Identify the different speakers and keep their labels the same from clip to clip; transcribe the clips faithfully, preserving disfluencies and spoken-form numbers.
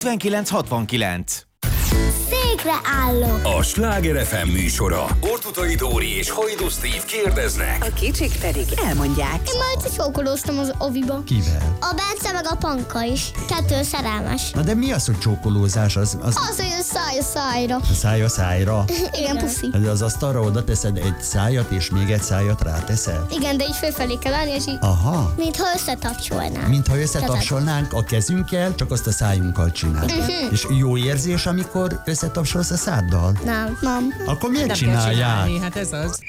Speaker 1: hetvenkilenc hatvankilenc.
Speaker 2: Székre állok.
Speaker 3: A Sláger ef em műsora. Ortutai Dóri és Hajdú Steve kérdeznek.
Speaker 4: A kicsik pedig elmondják.
Speaker 2: Én már egyszer csókolóztam az oviba.
Speaker 5: Kivel?
Speaker 2: A Bence meg a Panka is. Kettő szerelmes.
Speaker 5: Na de mi az, hogy csókolózás? Az, az...
Speaker 2: Az, hogy a száj a szájra.
Speaker 5: A száj a szájra?
Speaker 2: Igen, puszi.
Speaker 5: De az asztalra oda teszed egy szájat, és még egy szájat ráteszel?
Speaker 2: Igen, de így fölfelé kell állni, és így...
Speaker 5: Aha.
Speaker 2: Mintha összetapcsolnánk.
Speaker 5: Mintha összetapsolnánk a kezünkkel, csak azt a szájunkkal csináljuk. Uh-huh. És jó érzés, amikor összetapsolsz a száddal?
Speaker 2: Nem, nem.
Speaker 5: Akkor miért
Speaker 4: Nem kell
Speaker 5: csinálják?
Speaker 4: csinálni, hát ez az.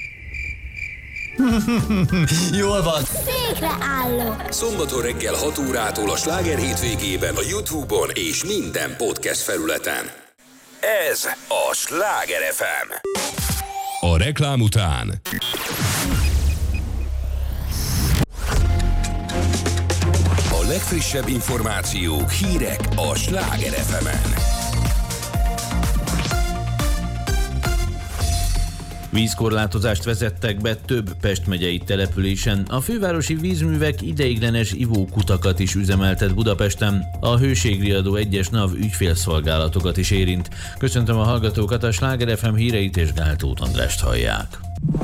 Speaker 5: Jól van.
Speaker 2: Székre állok.
Speaker 3: Szombaton reggel hat órától a Sláger hétvégében a YouTube-on és minden podcast felületen. Ez a Sláger ef em. A reklám után a legfrissebb információk, hírek a Sláger ef emen.
Speaker 6: Vízkorlátozást vezettek be több Pest megyei településen. A fővárosi vízművek ideiglenes ivókutakat is üzemeltet Budapesten. A hőségriadó egyes NAV ügyfélszolgálatokat is érint. Köszöntöm a hallgatókat, a Sláger ef em híreit és Gál Tóth Andrást hallják.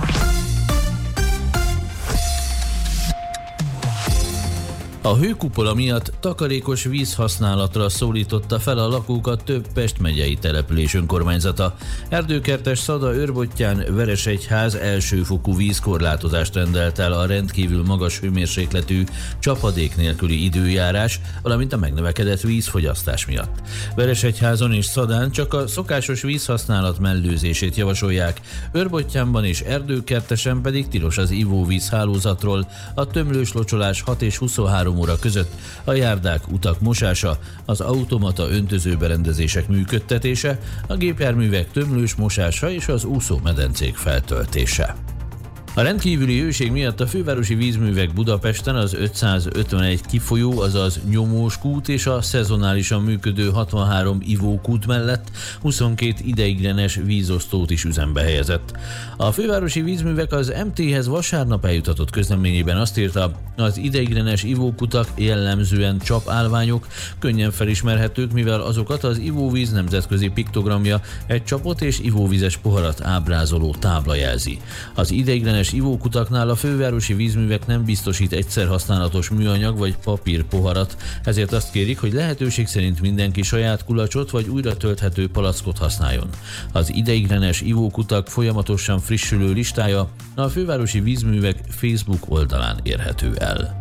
Speaker 6: A hőkupola miatt takarékos vízhasználatra szólította fel a lakókat több Pest megyei település önkormányzata. Erdőkertes, Szada, Őrbottyán, Veresegyház elsőfokú vízkorlátozást rendelt el a rendkívül magas hőmérsékletű, csapadék nélküli időjárás, valamint a megnövekedett vízfogyasztás miatt. Veresegyházon és Szadán csak a szokásos vízhasználat mellőzését javasolják, Őrbottyánban és Erdőkertesen pedig tilos az ivóvíz hálózatról a tömlős locsolás hat és huszonhárom óra között, a járdák, utak mosása, az automata öntözőberendezések működtetése, a gépjárművek tömlős mosása és az úszómedencék feltöltése. A rendkívüli hőség miatt a fővárosi vízművek Budapesten az ötszázötvenegy kifolyó, azaz nyomós kút és a szezonálisan működő hatvanhárom ivókút mellett huszonkét ideiglenes vízosztót is üzembe helyezett. A fővárosi vízművek az em téhez vasárnap eljutatott közleményében azt írta, az ideiglenes ivókutak jellemzően csapállványok, könnyen felismerhetők, mivel azokat az ivóvíz nemzetközi piktogramja, egy csapot és ivóvízes poharat ábrázoló tábla jelzi. Az ideiglenes ivókutaknál a fővárosi vízművek nem biztosít egyszer használatos műanyag vagy papír poharat, ezért azt kérik, hogy lehetőség szerint mindenki saját kulacsot vagy újra tölthető palackot használjon. Az ideiglenes ivókutak folyamatosan frissülő listája a fővárosi vízművek Facebook oldalán érhető el.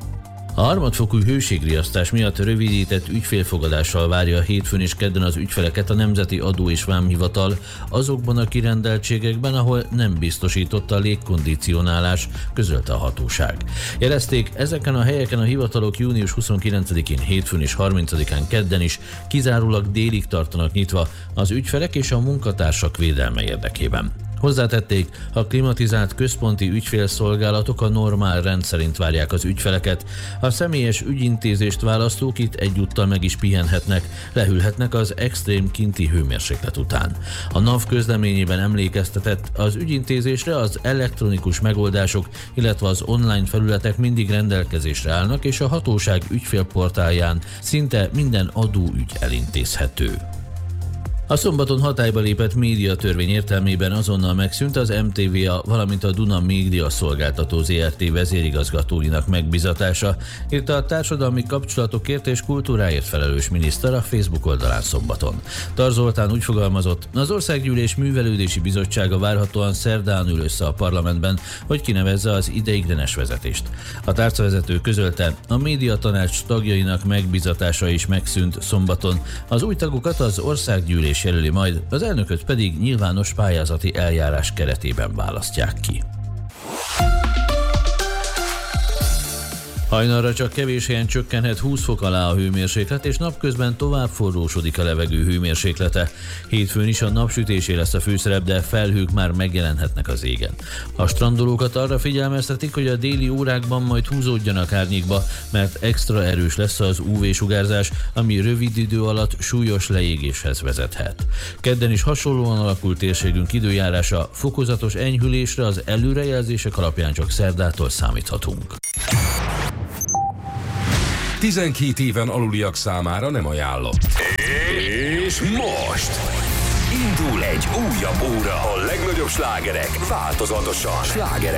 Speaker 6: A harmadfokú hőségriasztás miatt rövidített ügyfélfogadással várja hétfőn és kedden az ügyfeleket a Nemzeti Adó és Vámhivatal azokban a kirendeltségekben, ahol nem biztosított a légkondicionálás, közölte a hatóság. Jelezték, ezeken a helyeken a hivatalok június huszonkilencedikén, hétfőn és harmincadikán kedden is kizárólag délig tartanak nyitva az ügyfelek és a munkatársak védelme érdekében. Hozzátették, a klimatizált központi ügyfélszolgálatok a normál rend szerint várják az ügyfeleket. A személyes ügyintézést választók itt egyúttal meg is pihenhetnek, lehűlhetnek az extrém kinti hőmérséklet után. A NAV közleményében emlékeztetett, az ügyintézésre az elektronikus megoldások, illetve az online felületek mindig rendelkezésre állnak, és a hatóság ügyfélportálján szinte minden adóügy elintézhető. A szombaton hatályba lépett médiatörvény értelmében azonnal megszűnt az em té vé á, valamint a Duna Média Szolgáltató zé er té vezérigazgatóinak megbizatása, írta a társadalmi kapcsolatokért és kultúráért felelős miniszter a Facebook oldalán szombaton. Tar Zoltán úgy fogalmazott, az Országgyűlés Művelődési Bizottsága várhatóan szerdán ül össze a parlamentben, hogy kinevezze az ideiglenes vezetést. A tárcavezető közölte, a médiatanács tagjainak megbizatása is megszűnt szombaton. Az új tagokat az Országgyűlés jelöli majd, az elnököt pedig nyilvános pályázati eljárás keretében választják ki. Hajnalra csak kevés helyen csökkenhet húsz fok alá a hőmérséklet, és napközben tovább forrósodik a levegő hőmérséklete. Hétfőn is a napsütésé lesz a főszerep, de felhők már megjelenhetnek az égen. A strandolókat arra figyelmeztetik, hogy a déli órákban majd húzódjanak árnyékba, mert extra erős lesz az ú vé-sugárzás, ami rövid idő alatt súlyos leégéshez vezethet. Kedden is hasonlóan alakult térségünk időjárása, fokozatos enyhülésre az előrejelzések alapján csak szerdától számíthatunk.
Speaker 3: tizenkét éven aluliak számára nem ajánlott. És most indul egy újabb óra. A legnagyobb slágerek változatosan. Sláger